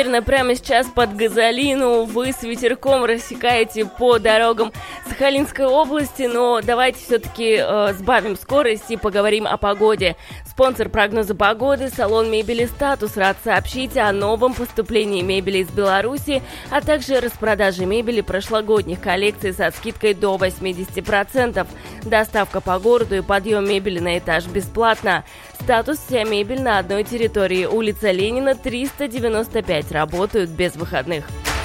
наверное, прямо сейчас под газолину вы с ветерком рассекаете по дорогам Сахалинской области, но давайте все-таки сбавим скорость и поговорим о погоде. Спонсор прогноза погоды – салон мебели «Статус» рад сообщить о новом поступлении мебели из Беларуси, а также распродаже мебели прошлогодних коллекций со скидкой до 80%. Доставка по городу и подъем мебели на этаж бесплатно. «Статус» – вся мебель на одной территории. Улица Ленина, 395. Работают без выходных.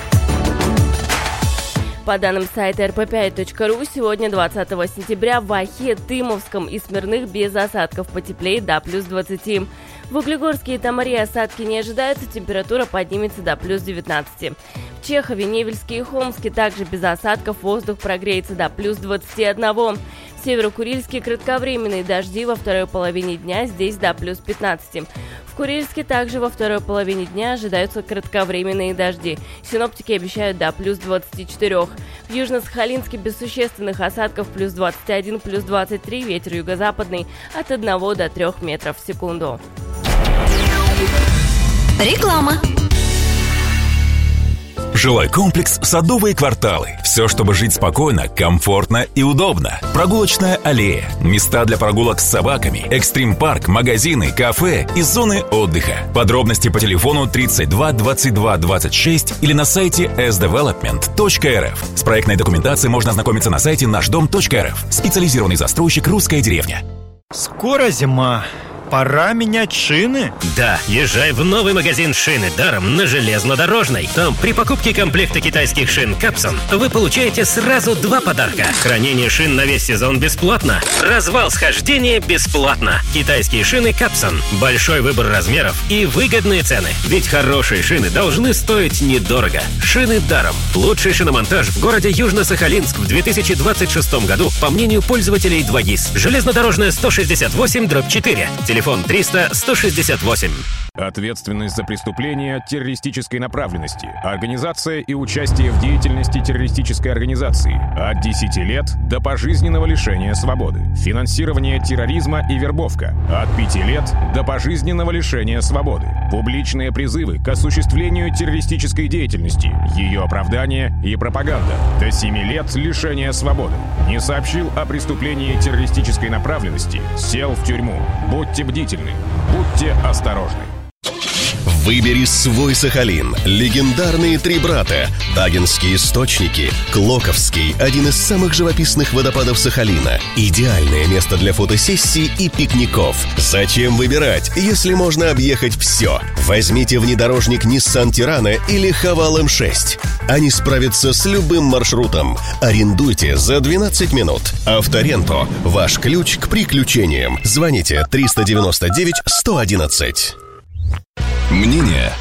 По данным сайта rp5.ru, сегодня, 20 сентября, в Ахе, Тымовском и Смирных без осадков, потеплее до плюс 20. В Углегорске и Тамаре осадки не ожидаются, температура поднимется до плюс 19. В Чехове, Невельске и Холмске также без осадков, воздух прогреется до плюс 21. В Северо-Курильске кратковременные дожди во второй половине дня, здесь до плюс 15. В Курильске также во второй половине дня ожидаются кратковременные дожди. Синоптики обещают до плюс 24. В Южно-Сахалинске без существенных осадков плюс 21, плюс 23, ветер юго-западный от 1 до 3 метров в секунду. Реклама. Жилой комплекс «Садовые кварталы». Все, чтобы жить спокойно, комфортно и удобно. Прогулочная аллея, места для прогулок с собаками, экстрим-парк, магазины, кафе и зоны отдыха. Подробности по телефону 32 22 26 или на сайте sdevelopment.rf. С проектной документацией можно ознакомиться на сайте нашдом.рф. Специализированный застройщик «Русская деревня». Скоро зима. Пора менять шины? Да, езжай в новый магазин «Шины даром» на Железнодорожной. Там при покупке комплекта китайских шин «Капсон» вы получаете сразу 2 подарка. Хранение шин на весь сезон бесплатно. Развал схождения бесплатно. Китайские шины «Капсон». Большой выбор размеров и выгодные цены. Ведь хорошие шины должны стоить недорого. «Шины даром». Лучший шиномонтаж в городе Южно-Сахалинск в 2026 году, по мнению пользователей 2GIS. Железнодорожная 168/4. Телефон 300-168. Ответственность за преступления террористической направленности, организация и участие в деятельности террористической организации от 10 лет до пожизненного лишения свободы, финансирование терроризма и вербовка от 5 лет до пожизненного лишения свободы, публичные призывы к осуществлению террористической деятельности, ее оправдание и пропаганда до 7 лет лишения свободы. Не сообщил о преступлении террористической направленности, сел в тюрьму. Будьте бдительны, будьте осторожны. Выбери свой Сахалин. Легендарные 3 брата. Тагинские источники. Клоковский – один из самых живописных водопадов Сахалина. Идеальное место для фотосессий и пикников. Зачем выбирать, если можно объехать все? Возьмите внедорожник Nissan Tirana или Haval M6. Они справятся с любым маршрутом. Арендуйте за 12 минут. Авторенто – ваш ключ к приключениям. Звоните 399 111. Мнение